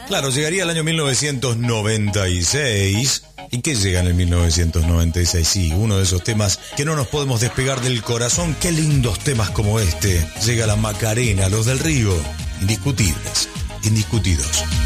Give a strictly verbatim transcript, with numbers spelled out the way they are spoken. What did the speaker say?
Claro, llegaría el año mil novecientos noventa y seis. ¿Y qué llega en el mil novecientos noventa y seis? Sí, uno de esos temas que no nos podemos despegar del corazón. Qué lindos temas como este. Llega la Macarena, los del Río. Indiscutibles, indiscutidos.